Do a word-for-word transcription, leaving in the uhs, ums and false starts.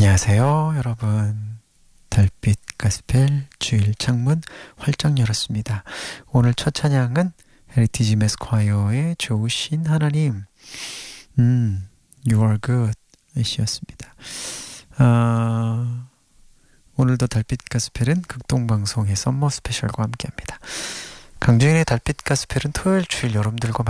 안녕하세요, 여러분. 달빛 가스펠 주일 창문 활짝 열었습니다. 오늘 첫 찬양은 헤리티지 메스콰이어의 좋으신 하나님, 음, You are good 이시였습니다. 아, 오늘도 달빛 가스펠은 극동방송의 썸머 스페셜과 함께합니다. 강주인의 달빛 가스펠은 토요일 주일 여러분들과